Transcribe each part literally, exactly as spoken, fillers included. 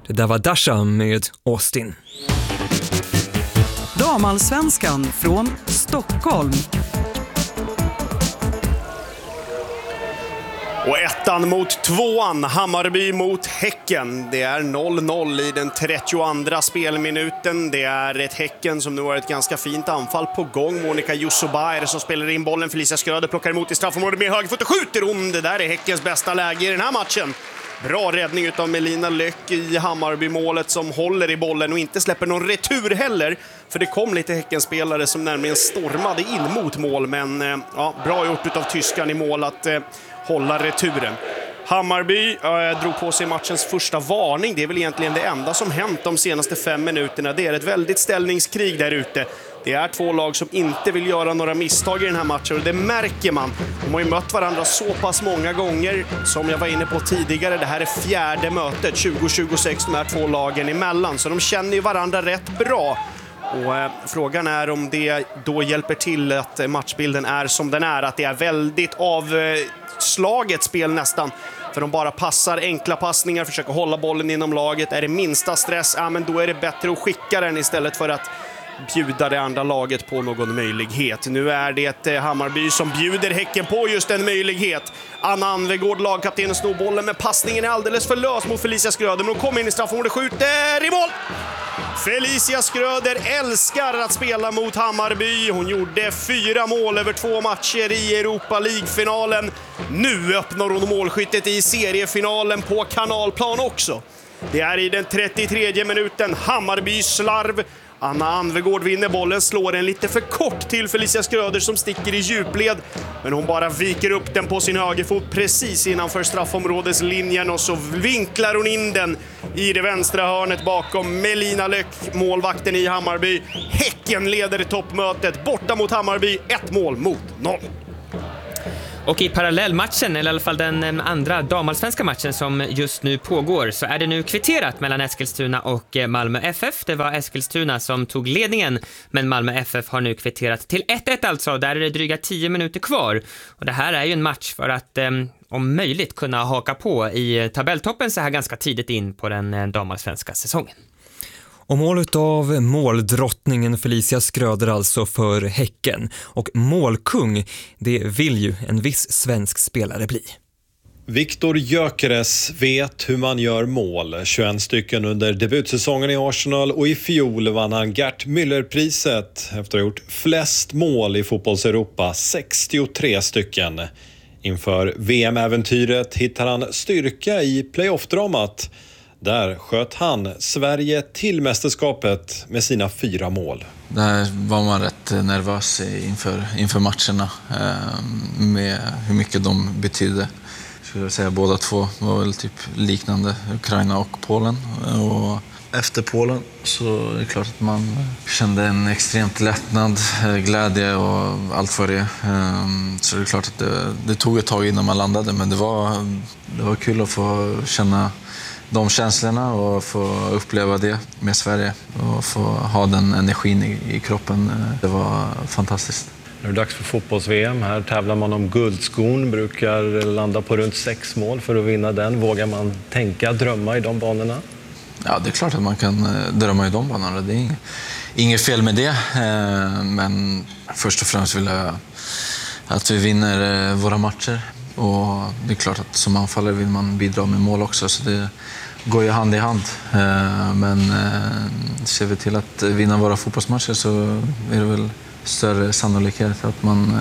Det där var Dasha med Austin. Damallsvenskan från Stockholm. Och ettan mot tvåan, Hammarby mot Häcken. Det är noll noll i den trettioandra spelminuten. Det är ett Häcken som nu har ett ganska fint anfall på gång. Monica Jussoba är det som spelar in bollen. Felicia Skröder plockar emot i straffområdet med högerfot och skjuter hon. Det där är Häckens bästa läge i den här matchen. Bra räddning av Melina Löck i Hammarby-målet som håller i bollen och inte släpper någon retur heller. För det kom lite Häckenspelare som närmast stormade in mot mål. Men ja, bra gjort av tyskan i mål att eh, hålla returen. Hammarby eh, drog på sig matchens första varning. Det är väl egentligen det enda som hänt de senaste fem minuterna. Det är ett väldigt ställningskrig där ute. Det är två lag som inte vill göra några misstag i den här matchen och det märker man. De har ju mött varandra så pass många gånger som jag var inne på tidigare. Det här är fjärde mötet tjugo tjugosex de här två lagen emellan. Så de känner ju varandra rätt bra. Och eh, frågan är om det då hjälper till att matchbilden är som den är. Att det är väldigt avslaget spel nästan. För de bara passar enkla passningar, försöker hålla bollen inom laget. Är det minsta stress, ja, men då är det bättre att skicka den istället för att bjuda det andra laget på någon möjlighet. Nu är det Hammarby som bjuder Häcken på just en möjlighet. Anna Anvegård, lagkaptenen, snor bollen, men passningen är alldeles för lös mot Felicia Skröder. Men hon kommer in i straffområdet, skjuter i mål! Felicia Skröder älskar att spela mot Hammarby. Hon gjorde fyra mål över två matcher i Europa League-finalen. Nu öppnar hon målskyttet i seriefinalen på Kanalplan också. Det är i den trettiotredje minuten. Hammarby slarv. Anna Anvegård vinner bollen, slår den lite för kort till Felicia Skröder som sticker i djupled. Men hon bara viker upp den på sin högerfot precis innanför straffområdeslinjen och så vinklar hon in den i det vänstra hörnet bakom Melina Löck, målvakten i Hammarby. Häcken leder toppmötet borta mot Hammarby, ett mål mot noll. Och i parallellmatchen, eller i alla fall den andra damallsvenska matchen som just nu pågår, så är det nu kvitterat mellan Eskilstuna och Malmö F F. Det var Eskilstuna som tog ledningen, men Malmö F F har nu kvitterat till ett ett alltså. Där är det dryga tio minuter kvar. Och det här är ju en match för att eh, om möjligt kunna haka på i tabelltoppen så här ganska tidigt in på den damallsvenska säsongen. Och målet av måldrottningen Felicia Skröder alltså för Häcken. Och målkung, det vill ju en viss svensk spelare bli. Viktor Gyökeres vet hur man gör mål. tjugoett stycken under debutsäsongen i Arsenal och i fjol vann han Gert Müller-priset efter att ha gjort flest mål i fotbolls-Europa, sextiotre stycken. Inför V M-äventyret hittar han styrka i playoff-dramat. Där sköt han Sverige till mästerskapet med sina fyra mål. Där var man rätt nervös inför, inför matcherna eh, med hur mycket de betydde. Skulle jag säga, båda två var väl typ liknande, Ukraina och Polen. Och efter Polen så är det klart att man kände en extremt lättnad, glädje och allt vad det är. Så det är klart att det, det tog ett tag innan man landade, men det var, det var kul att få känna de känslorna och få uppleva det med Sverige och få ha den energin i, i kroppen. Det var fantastiskt. Nu är det dags för fotbolls-V M. Här tävlar man om guldskon, brukar landa på runt sex mål för att vinna den. Vågar man tänka, drömma i de banorna? Ja, det är klart att man kan drömma i de banorna. Det är inget, inget fel med det. Men först och främst vill jag att vi vinner våra matcher. Och det är klart att som anfallare vill man bidra med mål också, så det går ju hand i hand. Men ser vi till att vinna våra fotbollsmatcher så är det väl större sannolikhet att man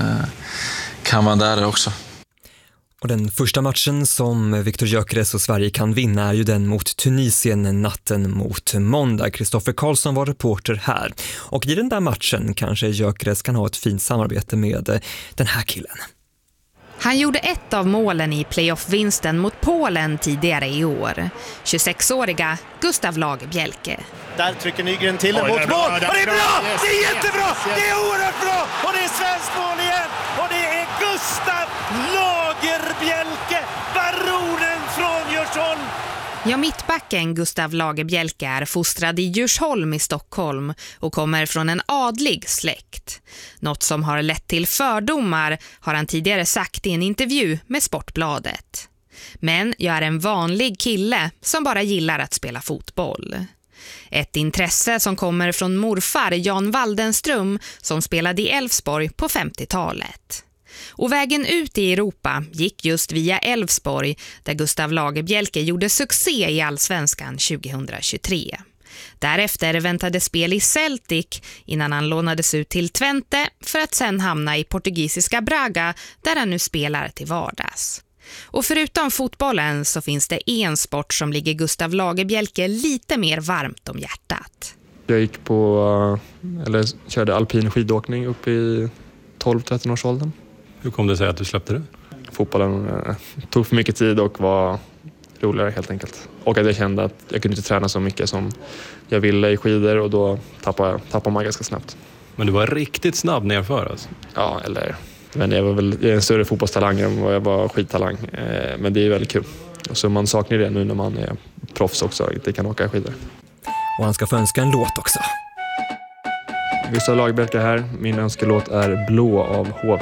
kan vara där också. Och den första matchen som Viktor Gyökeres och Sverige kan vinna är ju den mot Tunisien natten mot måndag. Kristoffer Karlsson var reporter här. Och i den där matchen kanske Gyökeres kan ha ett fint samarbete med den här killen. Han gjorde ett av målen i playoff-vinsten mot Polen tidigare i år. tjugosexåriga Gustav Lagerbjälke. Där trycker Nygren till en mot mål. Och det är bra! Det är jättebra! Det är oerhört bra! Och det är svenskt mål igen! Och det är Gustav Lagerbjälke, baronen från Djursholm. Ja, mittbacken Gustav Lagerbjälke är fostrad i Djursholm i Stockholm och kommer från en adlig släkt. Något som har lett till fördomar har han tidigare sagt i en intervju med Sportbladet. Men jag är en vanlig kille som bara gillar att spela fotboll. Ett intresse som kommer från morfar Jan Waldenström som spelade i Elfsborg på femtiotalet. Och vägen ut i Europa gick just via Elfsborg där Gustav Lagerbielke gjorde succé i Allsvenskan tjugohundratjugotre. Därefter väntade spel i Celtic innan han lånades ut till Twente för att sen hamna i portugisiska Braga där han nu spelar till vardags. Och förutom fotbollen så finns det en sport som ligger Gustav Lagerbielke lite mer varmt om hjärtat. Jag gick på, eller körde alpin skidåkning upp i tolv tretton års åldern. Hur kom det sig att du släppte det? Fotbollen eh, tog för mycket tid och var roligare helt enkelt. Och att jag kände att jag kunde inte träna så mycket som jag ville i skidor och då tappade, tappade man ganska snabbt. Men du var riktigt snabb nerför alltså? Ja, eller... Men jag var väl en större fotbollstalang än vad jag var skidtalang. Eh, men det är väldigt kul. Och så man saknar det nu när man är proffs också och inte kan åka skidor. Och han ska få önska en låt också. Gustav Lagerbielke här. Min önskelåt är Blå av H V.